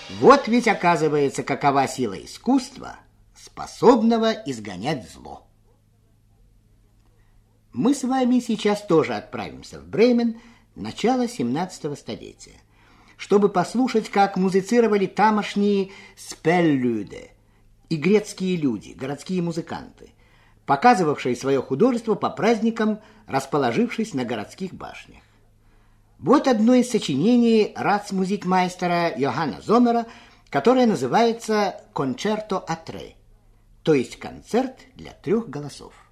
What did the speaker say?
Вот ведь оказывается, какова сила искусства, способного изгонять зло. Мы с вами сейчас тоже отправимся в Бремен, начало 17 столетия, чтобы послушать, как музицировали тамошние спеллюде и грецкие люди, городские музыканты, показывавшие свое художество по праздникам, расположившись на городских башнях. Вот одно из сочинений рацмузикмайстера Йоганна Зоммера, которое называется «Кончерто а tre», то есть концерт для 3 голосов.